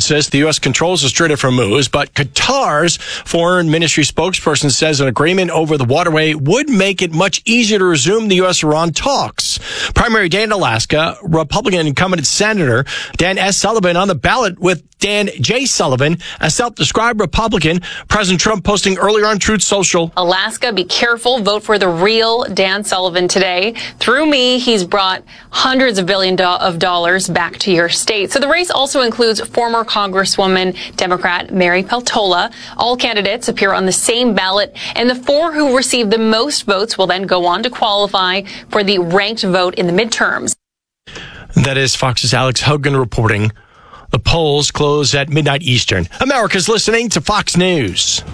insists the U.S. controls the Strait of Hormuz, but Qatar's foreign ministry spokesperson says an agreement over the waterway would make it much easier to resume the U.S.-Iran talks. Primary day in Alaska, Republican incumbent Senator Dan S. Sullivan on the ballot with Dan J. Sullivan, a self-described Republican. President Trump posting earlier on Truth Social. Alaska, be careful. Vote for the real Dan Sullivan today. Through me, he's brought hundreds of billions of dollars back to your state. So the race also includes former Congresswoman Democrat Mary Peltola. All candidates appear on the same ballot, and the four who receive the most votes will then go on to qualify for the ranked vote in the midterms. That is Fox's Alex Hogan reporting. The polls close at midnight Eastern. America's listening to Fox News.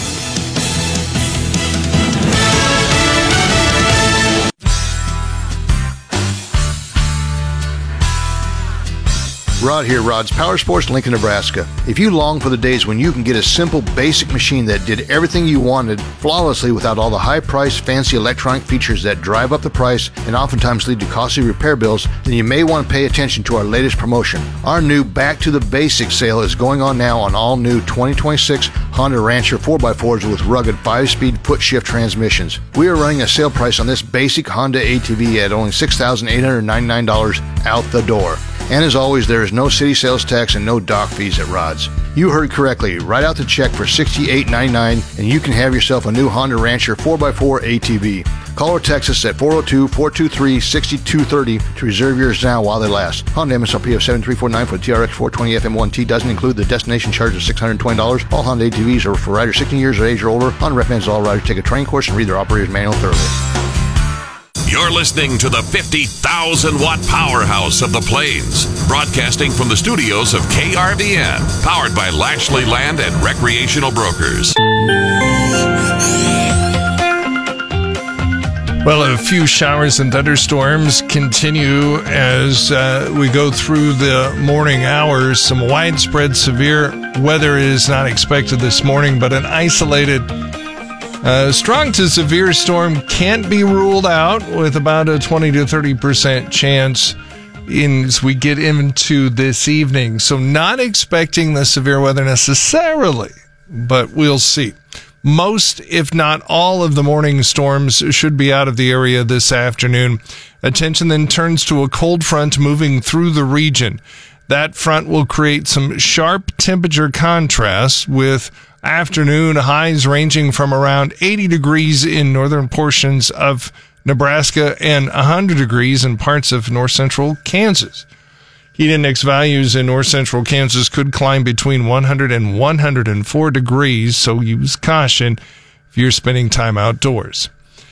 Rod here, Rod's Power Sports, Lincoln, Nebraska. If you long for the days when you can get a simple, basic machine that did everything you wanted flawlessly without all the high-priced, fancy electronic features that drive up the price and oftentimes lead to costly repair bills, then you may want to pay attention to our latest promotion. Our new Back to the Basics sale is going on now on all new 2026 Honda Rancher 4x4s with rugged 5-speed foot-shift transmissions. We are running a sale price on this basic Honda ATV at only $6,899 out the door. And as always, there is no city sales tax and no dock fees at Rod's. You heard correctly. Write out the check for $68.99 and you can have yourself a new Honda Rancher 4x4 ATV. Call or text us at 402-423-6230 to reserve yours now while they last. Honda MSRP of $7,349 for the TRX 420 FM1T doesn't include the destination charge of $620. All Honda ATVs are for riders 16 years of age or older. Honda recommends all riders take a training course and read their operator's manual thoroughly. You're listening to the 50,000-watt powerhouse of the Plains, broadcasting from the studios of KRVN, powered by Lashley Land and Recreational Brokers. Well, a few showers and thunderstorms continue as we go through the morning hours. Some widespread severe weather is not expected this morning, but an isolated strong to severe storm can't be ruled out with about a 20 to 30% chance as we get into this evening. So not expecting the severe weather necessarily, but we'll see. Most, if not all, of the morning storms should be out of the area this afternoon. Attention then turns to a cold front moving through the region. That front will create some sharp temperature contrasts with afternoon highs ranging from around 80 degrees in northern portions of Nebraska and 100 degrees in parts of north central Kansas. Heat index values in north central Kansas could climb between 100 and 104 degrees, so use caution if you're spending time outdoors.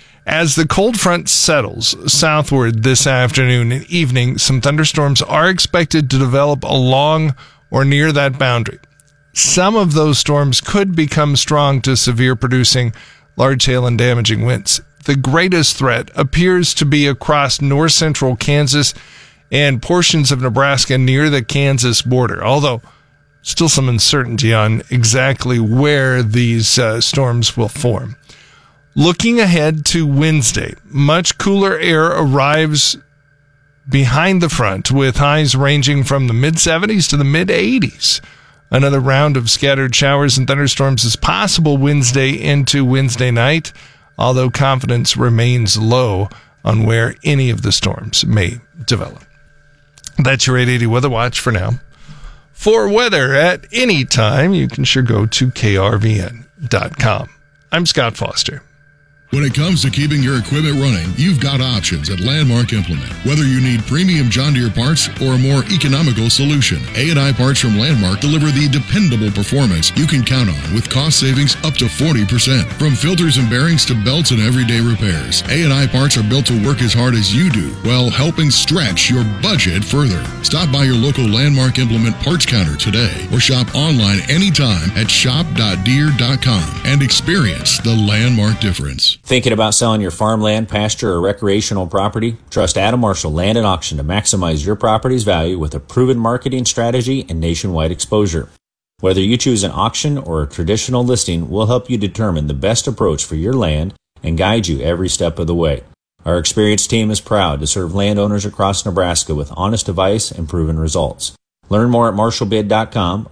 As the cold front settles southward this afternoon and evening, some thunderstorms are expected to develop along or near that boundary. Some of those storms could become strong to severe, producing large hail and damaging winds. The greatest threat appears to be across north central Kansas and portions of Nebraska near the Kansas border, although still some uncertainty on exactly where these storms will form. Looking ahead to Wednesday, much cooler air arrives behind the front with highs ranging from the mid-70s to the mid-80s. Another round of scattered showers and thunderstorms is possible Wednesday into Wednesday night, although confidence remains low on where any of the storms may develop. That's your 880 Weather Watch for now. For weather at any time, you can sure go to krvn.com. I'm Scott Foster. When it comes to keeping your equipment running, you've got options at Landmark Implement. Whether you need premium John Deere parts or a more economical solution, A&I Parts from Landmark deliver the dependable performance you can count on with cost savings up to 40%. From filters and bearings to belts and everyday repairs, A&I Parts are built to work as hard as you do while helping stretch your budget further. Stop by your local Landmark Implement parts counter today or shop online anytime at shop.deere.com and experience the Landmark difference. Thinking about selling your farmland, pasture, or recreational property? Trust Adam Marshall Land and Auction to maximize your property's value with a proven marketing strategy and nationwide exposure. Whether you choose an auction or a traditional listing, we'll help you determine the best approach for your land and guide you every step of the way. Our experienced team is proud to serve landowners across Nebraska with honest advice and proven results. Learn more at marshallbid.com